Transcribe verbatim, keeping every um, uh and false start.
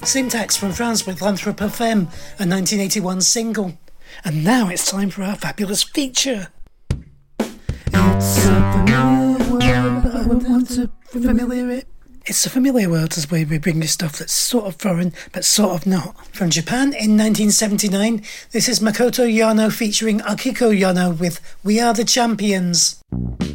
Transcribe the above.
Syntax from France with L'Anthropophem, a nineteen eighty-one single. And now it's time for our fabulous feature. It's a familiar word, but I would want to familiar it. It's a familiar world as we bring you stuff that's sort of foreign, but sort of not. From Japan in nineteen seventy-nine, this is Makoto Yano featuring Akiko Yano with We Are the Champions.